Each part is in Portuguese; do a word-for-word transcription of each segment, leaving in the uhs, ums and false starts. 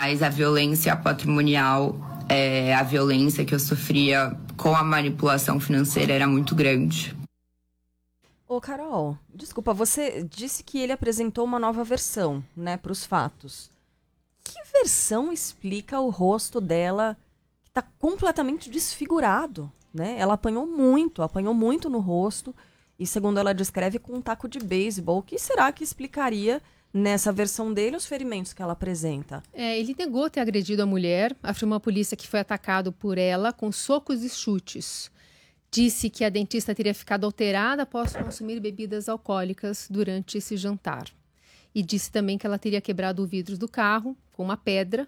Mas a violência patrimonial, é, a violência que eu sofria com a manipulação financeira era muito grande. Ô, Carol, desculpa, você disse que ele apresentou uma nova versão, né, para os fatos. Que versão explica o rosto dela que está completamente desfigurado, né? Ela apanhou muito, apanhou muito no rosto e, segundo ela descreve, com um taco de beisebol. O que será que explicaria, nessa versão dele, os ferimentos que ela apresenta? É, ele negou ter agredido a mulher, afirmou à polícia que foi atacado por ela com socos e chutes. Disse que a dentista teria ficado alterada após consumir bebidas alcoólicas durante esse jantar. E disse também que ela teria quebrado o vidro do carro com uma pedra.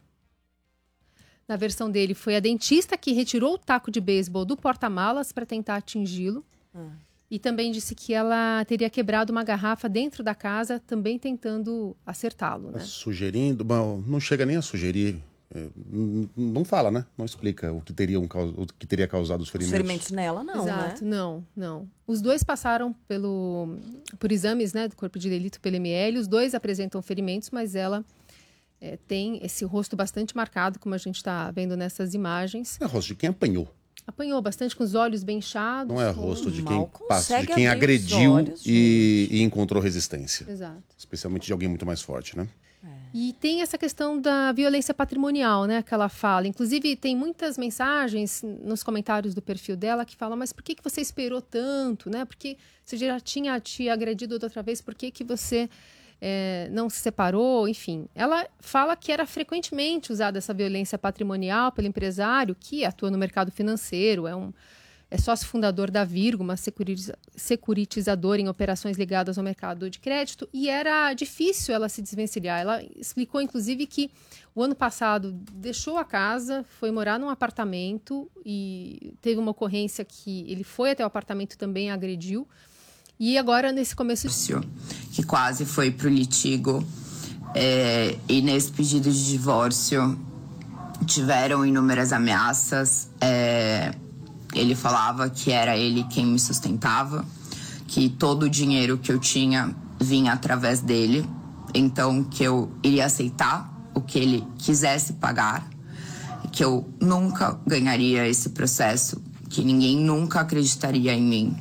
Na versão dele, foi a dentista que retirou o taco de beisebol do porta-malas para tentar atingi-lo. Ah. E também disse que ela teria quebrado uma garrafa dentro da casa, também tentando acertá-lo. Né? Sugerindo, bom, não chega nem a sugerir. É, não fala, né? Não explica o que teria, um, o que teria causado os ferimentos. Os ferimentos nela, não, Exato, né? não, não. Os dois passaram pelo, por exames, né, do corpo de delito pelo M L. Os dois apresentam ferimentos, mas ela é, tem esse rosto bastante marcado, como a gente está vendo nessas imagens. É o rosto de quem apanhou. Apanhou bastante, com os olhos bem inchados. Não é o rosto de quem, Mal passa, de consegue quem abrir os agrediu olhos, e, e encontrou resistência. Exato. Especialmente de alguém muito mais forte, né? E tem essa questão da violência patrimonial, né, que ela fala. Inclusive, tem muitas mensagens nos comentários do perfil dela que falam, mas por que, que você esperou tanto, né? Porque você já tinha te agredido da outra vez, por que, que você é, não se separou? Enfim, ela fala que era frequentemente usada essa violência patrimonial pelo empresário que atua no mercado financeiro, é um... É sócio fundador da Virgo, uma securitiza- securitizadora em operações ligadas ao mercado de crédito, e era difícil ela se desvencilhar. Ela explicou, inclusive, que o ano passado deixou a casa, foi morar num apartamento e teve uma ocorrência que ele foi até o apartamento e também agrediu. E agora, nesse começo... Que quase foi pro litígio. É, e nesse pedido de divórcio tiveram inúmeras ameaças. É, ele falava que era ele quem me sustentava, que todo o dinheiro que eu tinha vinha através dele, então que eu iria aceitar o que ele quisesse pagar, que eu nunca ganharia esse processo, que ninguém nunca acreditaria em mim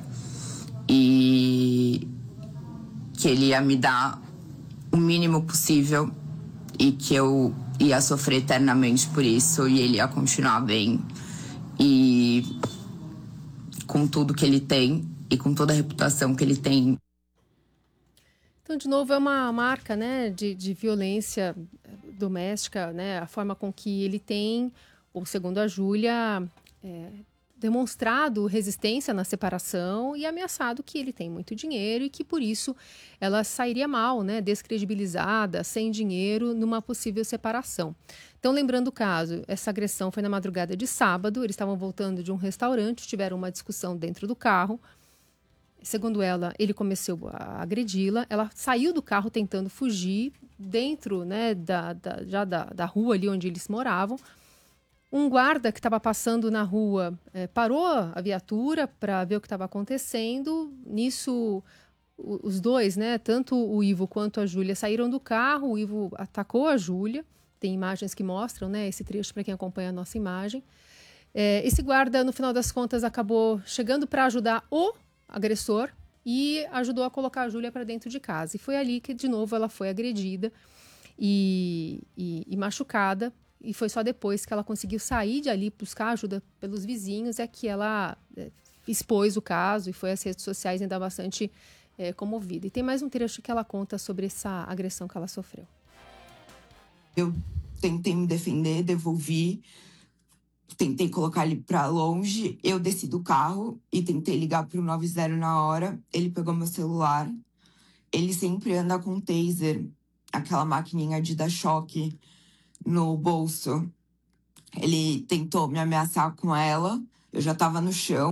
e que ele ia me dar o mínimo possível e que eu ia sofrer eternamente por isso e ele ia continuar bem e com tudo que ele tem e com toda a reputação que ele tem. Então, de novo, é uma marca, né, de, de violência doméstica, né, a forma com que ele tem, ou segundo a Júlia, é, demonstrado resistência na separação e ameaçado que ele tem muito dinheiro e que, por isso, ela sairia mal, né, descredibilizada, sem dinheiro, numa possível separação. Então, lembrando o caso, essa agressão foi na madrugada de sábado, eles estavam voltando de um restaurante, tiveram uma discussão dentro do carro. Segundo ela, ele começou a agredi-la, ela saiu do carro tentando fugir, dentro, né, da, da, já da, da rua ali onde eles moravam. Um guarda que estava passando na rua é, parou a viatura para ver o que estava acontecendo. Nisso, o, os dois, né, tanto o Ivo quanto a Júlia, saíram do carro, o Ivo atacou a Júlia. Tem imagens que mostram, né, esse trecho para quem acompanha a nossa imagem. É, esse guarda, no final das contas, acabou chegando para ajudar o agressor e ajudou a colocar a Júlia para dentro de casa. E foi ali que, de novo, ela foi agredida e, e, e machucada. E foi só depois que ela conseguiu sair de ali, buscar ajuda pelos vizinhos, é que ela é, expôs o caso e foi às redes sociais ainda bastante é, comovida. E tem mais um trecho que ela conta sobre essa agressão que ela sofreu. Eu tentei me defender, devolvi, tentei colocar ele pra longe. Eu desci do carro e tentei ligar pro nove zero na hora. Ele pegou meu celular. Ele sempre anda com taser, aquela maquininha de dar choque no bolso. Ele tentou me ameaçar com ela. Eu já tava no chão.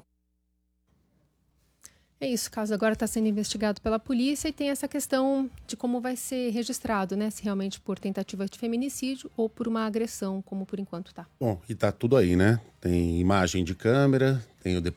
É isso, o caso agora está sendo investigado pela polícia e tem essa questão de como vai ser registrado, né? Se realmente por tentativa de feminicídio ou por uma agressão, como por enquanto tá. Bom, e tá tudo aí, né? Tem imagem de câmera, tem o